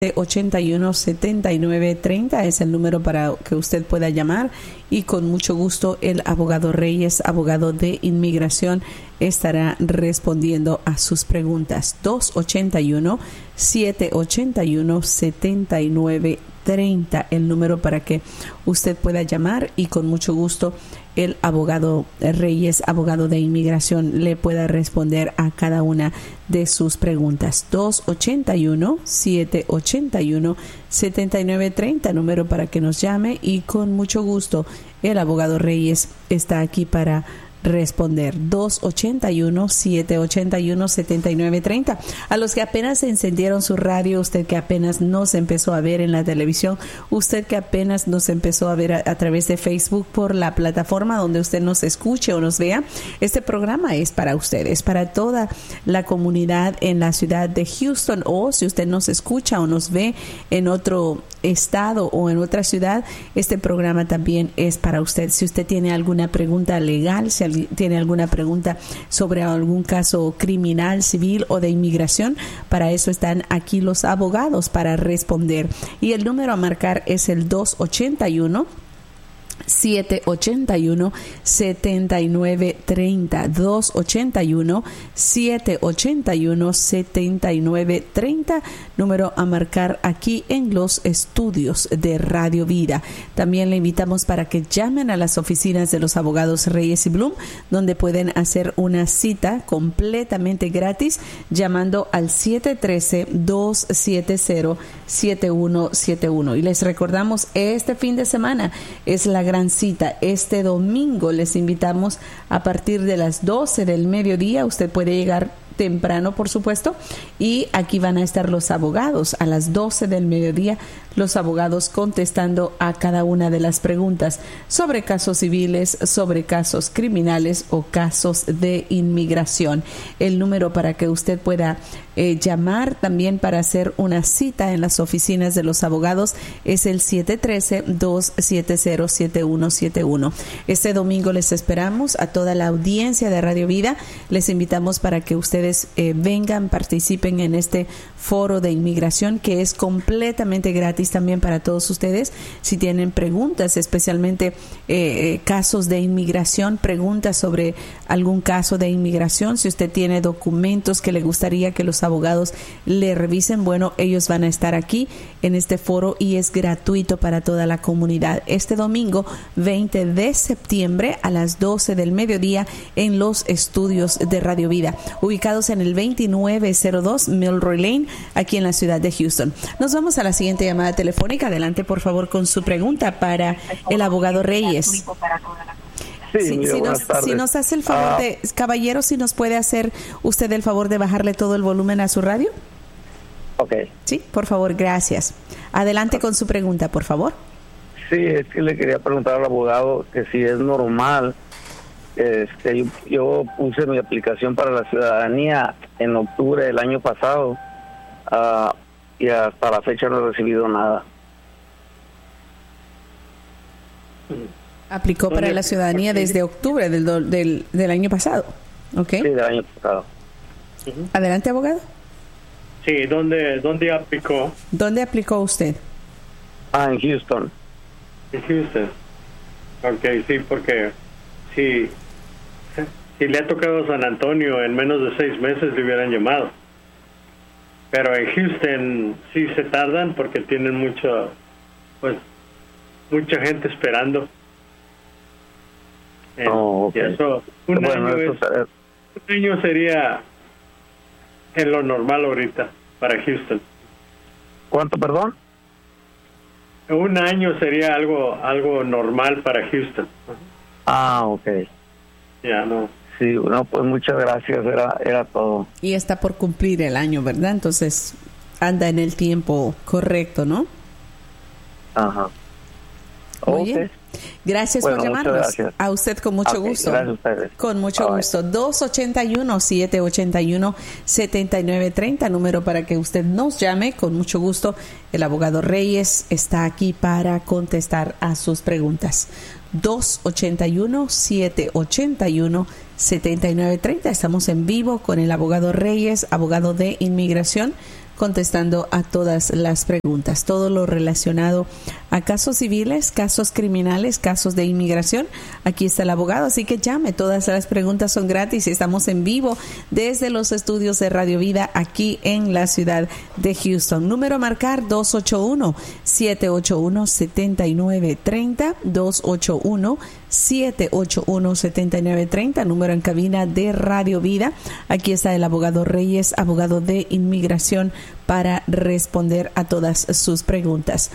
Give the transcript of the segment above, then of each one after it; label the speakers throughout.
Speaker 1: 81-79-30 es el número para que usted pueda llamar y con mucho gusto el abogado Reyes, abogado de inmigración, estará respondiendo a sus preguntas. 281-781-7930, el número para que usted pueda llamar y con mucho gusto el abogado Reyes, abogado de inmigración, le pueda responder a cada una de sus preguntas. 281-781-7930, número para que nos llame y con mucho gusto el abogado Reyes está aquí para responder. 281-781-7930. A los que apenas encendieron su radio, usted que apenas nos empezó a ver en la televisión, usted que apenas nos empezó a ver a través de Facebook por la plataforma donde usted nos escuche o nos vea, este programa es para ustedes, para toda la comunidad en la ciudad de Houston, o si usted nos escucha o nos ve en otro estado o en otra ciudad, este programa también es para usted. Si usted tiene alguna pregunta legal, si tiene alguna pregunta sobre algún caso criminal, civil o de inmigración, para eso están aquí los abogados para responder. Y el número a marcar es el 281-781-7930. 281-781-7930. Número a marcar aquí en los estudios de Radio Vida. También le invitamos para que llamen a las oficinas de los abogados Reyes y Bloom, donde pueden hacer una cita completamente gratis llamando al 713-270-7171. Y les recordamos, este fin de semana es la gran cita. Este domingo les invitamos a partir de las 12 del mediodía. Usted puede llegar temprano, por supuesto, y aquí van a estar los abogados a las 12 del mediodía, los abogados contestando a cada una de las preguntas sobre casos civiles, sobre casos criminales o casos de inmigración. El número para que usted pueda llamar también para hacer una cita en las oficinas de los abogados es el 713-270-7171. Este domingo les esperamos a toda la audiencia de Radio Vida. Les invitamos para que ustedes vengan, participen en este foro de inmigración que es completamente gratis también para todos ustedes. Si tienen preguntas, especialmente casos de inmigración, preguntas sobre algún caso de inmigración, si usted tiene documentos que le gustaría que los abogados le revisen, bueno, ellos van a estar aquí en este foro y es gratuito para toda la comunidad. Este domingo 20 de septiembre a las 12 del mediodía en los estudios de Radio Vida, ubicados en el 2902 Milroy Lane, aquí en la ciudad de Houston. Nos vamos a la siguiente llamada telefónica. Adelante, por favor, con su pregunta para el abogado Reyes.
Speaker 2: Sí,
Speaker 1: si nos hace el favor de, caballero, si nos puede hacer usted el favor de bajarle todo el volumen a su radio.
Speaker 2: Ok.
Speaker 1: Sí, por favor, gracias. Adelante con su pregunta, por favor.
Speaker 2: Sí, es que le quería preguntar al abogado que si es normal. Yo puse mi aplicación para la ciudadanía en octubre del año pasado y hasta la fecha no he recibido nada.
Speaker 1: Aplicó para la ciudadanía desde octubre del año pasado. ¿Okay?
Speaker 2: Sí, del año pasado.
Speaker 1: Adelante, abogado.
Speaker 3: Sí, ¿dónde aplicó?
Speaker 1: ¿Dónde aplicó usted?
Speaker 2: En Houston.
Speaker 3: En Houston. Ok, sí, porque si le ha tocado San Antonio, en menos de 6 meses le hubieran llamado. Pero en Houston sí se tardan porque tienen mucha gente esperando.
Speaker 2: Okay.
Speaker 3: Y eso, un año sería en lo normal ahorita para Houston.
Speaker 2: ¿Cuánto, perdón?
Speaker 3: Un año sería algo normal para Houston.
Speaker 2: Ok.
Speaker 3: Ya, no.
Speaker 2: Sí, no, pues muchas gracias, era todo.
Speaker 1: Y está por cumplir el año, ¿verdad? Entonces anda en el tiempo correcto, ¿no?
Speaker 2: Ajá.
Speaker 1: Muy bien. Gracias por llamarnos.
Speaker 2: Gracias.
Speaker 1: A usted con mucho gusto.
Speaker 2: Gracias a ustedes.
Speaker 1: Con mucho gusto. 281-781-7930, número para que usted nos llame. Con mucho gusto. El abogado Reyes está aquí para contestar a sus preguntas. 281-781-7930. Estamos en vivo con el abogado Reyes, abogado de inmigración. contestando a todas las preguntas, todo lo relacionado a casos civiles, casos criminales, casos de inmigración. Aquí está el abogado, así que llame, todas las preguntas son gratis. Estamos en vivo desde los estudios de Radio Vida aquí en la ciudad de Houston. Número a marcar 281-781-7930, 281-781-7930, número en cabina de Radio Vida. Aquí está el abogado Reyes, abogado de inmigración, para responder a todas sus preguntas.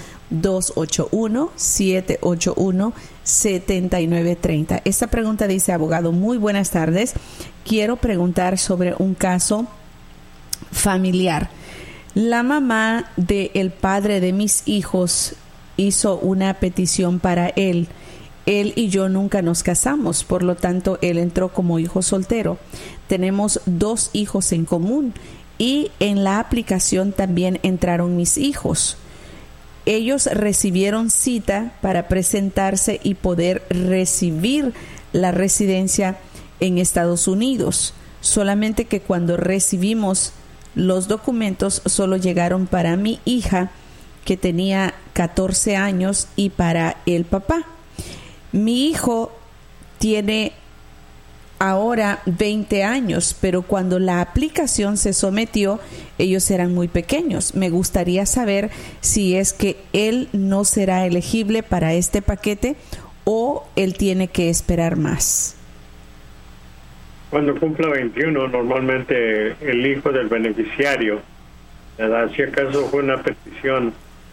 Speaker 1: 281-781-7930. Esta pregunta dice: abogado, muy buenas tardes. Quiero preguntar sobre un caso familiar. La mamá del padre de mis hijos hizo una petición para él. Él y yo nunca nos casamos, por lo tanto, él entró como hijo soltero. Tenemos 2 hijos en común y en la aplicación también entraron mis hijos. Ellos recibieron cita para presentarse y poder recibir la residencia en Estados Unidos. Solamente que cuando recibimos los documentos, solo llegaron para mi hija, que tenía 14 años, y para el papá. Mi hijo tiene ahora 20 años, pero cuando la aplicación se sometió, ellos eran muy pequeños. Me gustaría saber si es que él no será elegible para este paquete o él tiene que esperar más.
Speaker 3: Cuando cumpla 21, normalmente el hijo del beneficiario, ¿verdad? Si acaso fue una petición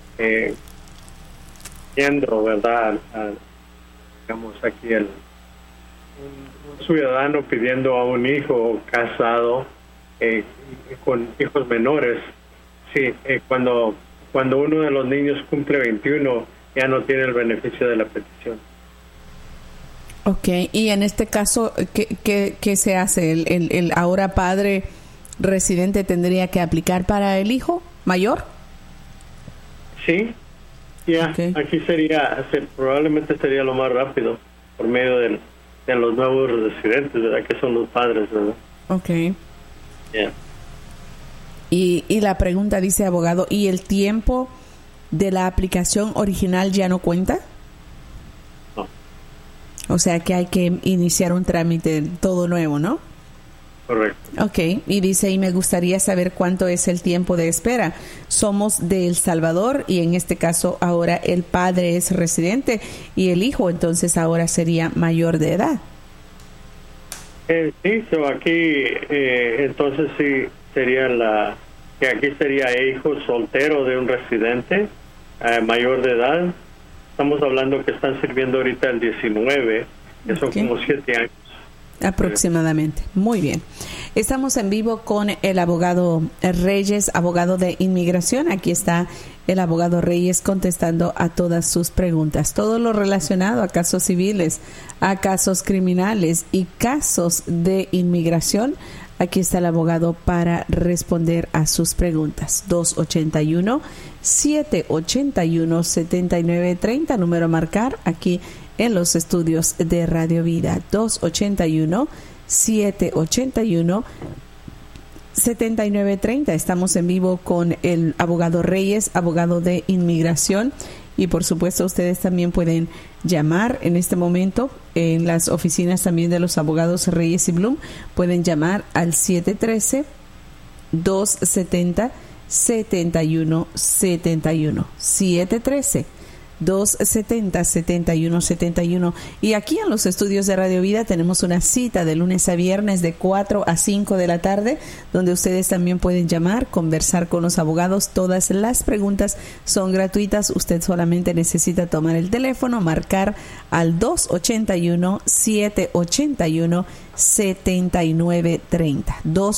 Speaker 3: ¿verdad? Digamos aquí un ciudadano pidiendo a un hijo casado con hijos menores. Sí, cuando uno de los niños cumple 21, ya no tiene el beneficio de la petición.
Speaker 1: Ok, y en este caso, ¿qué se hace? ¿El ahora padre residente tendría que aplicar para el hijo mayor?
Speaker 3: Sí, ya,
Speaker 1: okay.
Speaker 3: Aquí probablemente sería lo más rápido por medio de los nuevos residentes, ¿verdad? Que son los padres, ¿verdad?
Speaker 1: Ok.
Speaker 3: Yeah.
Speaker 1: Y la pregunta dice, abogado, ¿y el tiempo de la aplicación original ya no cuenta?
Speaker 3: No.
Speaker 1: O sea que hay que iniciar un trámite todo nuevo, ¿no?
Speaker 3: Correcto.
Speaker 1: Ok, y dice, y me gustaría saber cuánto es el tiempo de espera. Somos de El Salvador y en este caso ahora el padre es residente y el hijo entonces ahora sería mayor de edad.
Speaker 3: Sí, aquí entonces sí sería que aquí sería hijo soltero de un residente mayor de edad. Estamos hablando que están sirviendo ahorita el 19, que son como 7 años.
Speaker 1: Aproximadamente. Muy bien. Estamos en vivo con el abogado Reyes, abogado de inmigración. Aquí está el abogado Reyes contestando a todas sus preguntas. Todo lo relacionado a casos civiles, a casos criminales y casos de inmigración. Aquí está el abogado para responder a sus preguntas. 281-781-7930, número a marcar aquí en los estudios de Radio Vida. 281-781-7930. Estamos en vivo con el abogado Reyes, abogado de inmigración. Y por supuesto ustedes también pueden llamar en este momento en las oficinas también de los abogados Reyes y Bloom. Pueden llamar al 713-270-7171. 713-270-7171. Y aquí en los estudios de Radio Vida tenemos una cita de lunes a viernes de 4 a 5 de la tarde, donde ustedes también pueden llamar, conversar con los abogados. Todas las preguntas son gratuitas. Usted solamente necesita tomar el teléfono, marcar al 281-781-7930.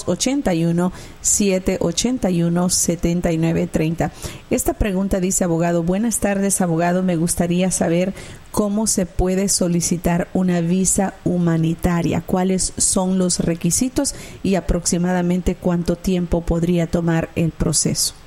Speaker 1: 281-781-7930. Esta pregunta dice, abogado, buenas tardes, abogado. Me gustaría saber cómo se puede solicitar una visa humanitaria, cuáles son los requisitos y aproximadamente cuánto tiempo podría tomar el proceso.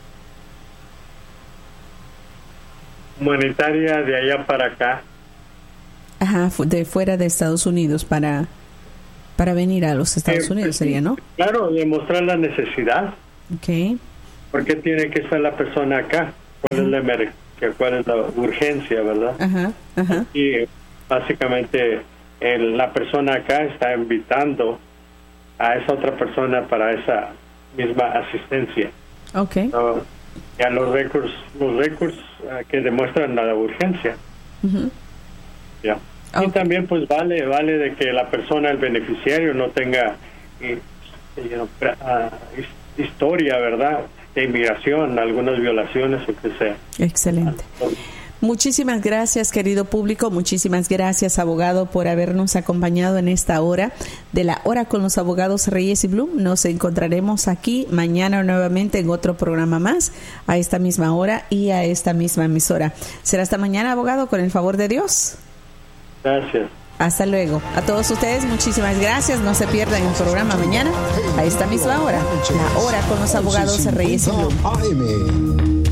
Speaker 3: Humanitaria de allá para acá.
Speaker 1: Ajá, de fuera de Estados Unidos para venir a los Estados Unidos sería, ¿no?
Speaker 3: Claro, demostrar la necesidad.
Speaker 1: Okay.
Speaker 3: ¿por qué tiene que estar la persona acá? ¿Cuál es la urgencia, verdad? Y básicamente la persona acá está invitando a esa otra persona para esa misma asistencia.
Speaker 1: Okay.
Speaker 3: Ya los récords que demuestran la urgencia. Ya. Okay. Y también pues vale de que la persona, el beneficiario, no tenga historia, ¿verdad?, de inmigración, algunas violaciones o que sea.
Speaker 1: Excelente. Muchísimas gracias, querido público. Muchísimas gracias, abogado, por habernos acompañado en esta hora de la Hora con los Abogados Reyes y Bloom. Nos encontraremos aquí mañana nuevamente en otro programa más, a esta misma hora y a esta misma emisora. Será hasta mañana, abogado, con el favor de Dios.
Speaker 3: Gracias.
Speaker 1: Hasta luego. A todos ustedes, muchísimas gracias. No se pierdan el programa mañana a esta misma hora. La Hora con los Abogados Reyes y Bloom.